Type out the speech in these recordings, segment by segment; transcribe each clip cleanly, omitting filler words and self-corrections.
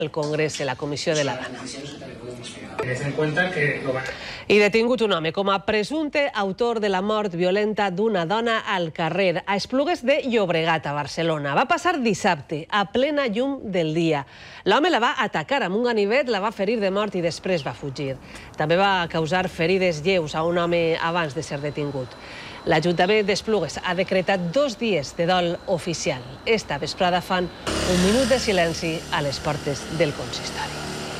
al Congrés, en la Comissió de la Dona. I detingut un home com a presumpte autor de la mort violenta d'una dona al carrer a Esplugues de Llobregat, a Barcelona. Va passar dissabte, a plena llum del dia. L'home la va atacar amb un ganivet, la va ferir de mort i després va fugir. També va causar ferides lleus a un home abans de ser detingut. L'Ajuntament d'Esplugues ha decretat 2 dies de dol oficial. Esta vesprada fan un minut de silenci a les portes del consistori.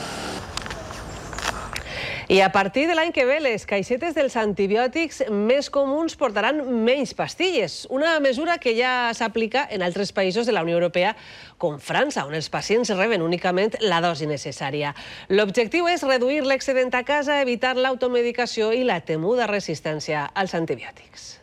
I a partir de l'any que ve, les caixetes dels antibiòtics més comuns portaran menys pastilles, una mesura que ja s'aplica en altres països de la Unió Europea, com França, on els pacients reben únicament la dosi necessària. L'objectiu és reduir l'excedent a casa, evitar l'automedicació i la temuda resistència als antibiòtics.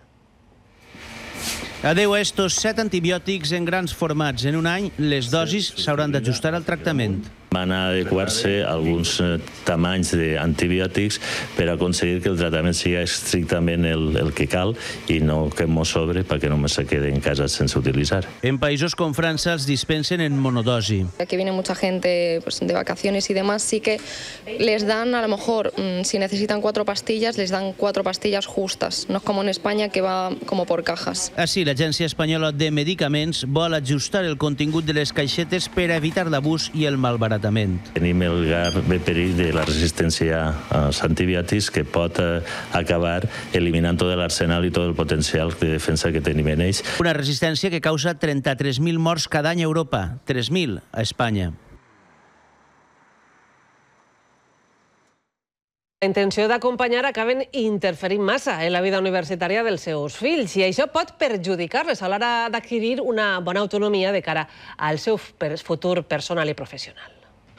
Adeu a estos 7 antibiòtics en grans formats. En un any, les dosis s'hauran d'ajustar al tractament. Van a adequar-se alguns tamanys d'antibiòtics per aconseguir que el tractament sigui estrictament el que cal i no que mos sobre perquè només se quede en casa sense utilitzar. En països com França els dispensen en monodosi. Aquí viene mucha gente de vacaciones y demás, sí que les dan, a lo mejor, si necesitan 4 pastillas, les dan 4 pastillas justas. No es como en España, que va como por cajas. Així, l'Agència Espanyola de Medicaments vol ajustar el contingut de les caixetes per evitar l'abús i el malbaratament. Tenim el grave perill de la resistència als antibiòtics que pot acabar eliminant tot l'arsenal i tot el potencial de defensa que tenim en ells. Una resistència que causa 33.000 morts cada any a Europa, 3.000 a Espanya. La intenció d'acompanyar acaben interferint massa en la vida universitària dels seus fills i això pot perjudicar-les a l'hora d'adquirir una bona autonomia de cara al seu futur personal i professional.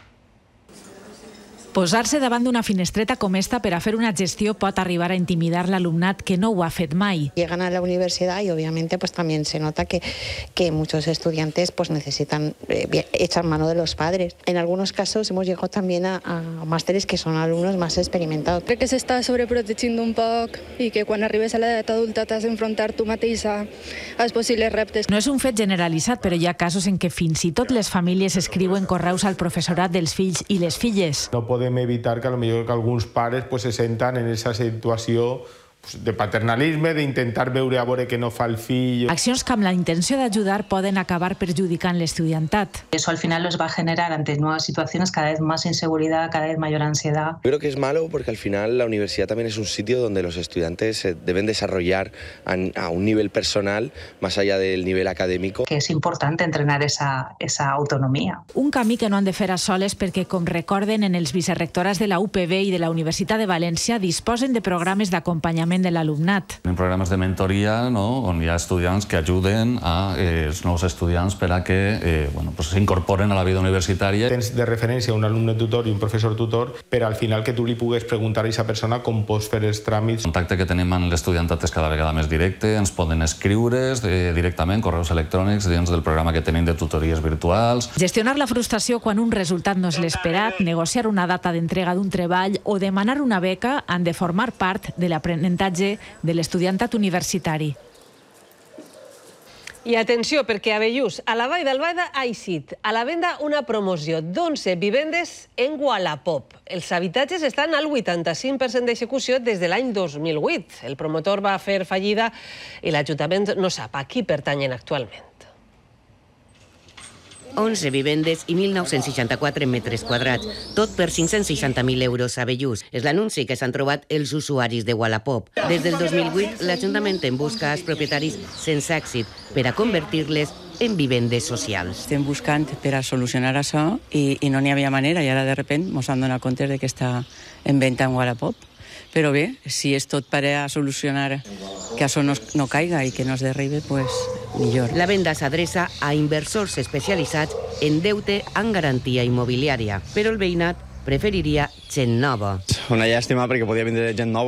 Posar-se davant d'una finestreta com esta per a fer una gestió pot arribar a intimidar l'alumnat que no ho ha fet mai. Llegan a la universidad y obviamente pues también se nota que muchos estudiantes pues necesitan echar mano de los padres. En algunos casos hemos llegado también a másteres que son alumnos más experimentados. Crec que s'està sobreprotegint un poc i que quan arribes a l'edat adulta t'has d'enfrontar tu mateixa als possibles reptes. No és un fet generalitzat, però hi ha casos en què fins i tot les famílies escriuen correus al professorat dels fills i les filles. No podem evitar que a lo millor que alguns pares se senten en aquesta situació de paternalisme, d'intentar veure a veure què no fa el fill. Accions que amb la intenció d'ajudar poden acabar perjudicant l'estudiantat. Eso al final los va a generar ante nuevas situaciones cada vez más inseguridad, cada vez mayor ansiedad. Yo creo que es malo porque al final la universidad también es un sitio donde los estudiantes se deben desarrollar a un nivel personal más allá del nivel académico. Que es importante entrenar esa autonomía. Un camí que no han de fer a soles perquè, com recorden, en els vicerrectorats de la UPB i de la Universitat de València disposen de programes d'acompanyament de l'alumnat. En programes de mentoria, on hi ha estudiants que ajuden als nous estudiants per a que s'incorporen a la vida universitària. Tens de referència un alumne tutor i un professor tutor per al final que tu li pugues preguntar a aquesta persona com pots fer els tràmits. El contacte que tenim amb l'estudiantat és cada vegada més directe, ens poden escriure directament, correus electrònics, dins del programa que tenim de tutories virtuals. Gestionar la frustració quan un resultat no és l'esperat, negociar una data d'entrega d'un treball o demanar una beca han de formar part de l'aprenentatge de l'estudiantat universitari. I atenció, perquè a Bellús, a la Vall d'Albaida, ha eixit a la venda una promoció d'11 vivendes en Wallapop. Els habitatges estan al 85% d'execució des de l'any 2008. El promotor va fer fallida i l'Ajuntament no sap a qui pertanyen actualment. 11 vivendes i 1.964 metres quadrats, tot per 560.000 euros a Bellús. És l'anunci que s'han trobat els usuaris de Wallapop. Des del 2008, l'Ajuntament en busca als propietaris sense èxit per a convertir-les en vivendes socials. Estem buscant per a solucionar això i no n'hi havia manera, i ara de sobte ens hem donat compte que està en venda en Wallapop. Però bé, si és tot per a solucionar que això no caiga i que no es derribe, doncs millor. La venda s'adreça a inversors especialitzats en deute amb garantia immobiliària, però el veïnat preferiria gent nova. Una llàstima perquè podia vindre gent nova.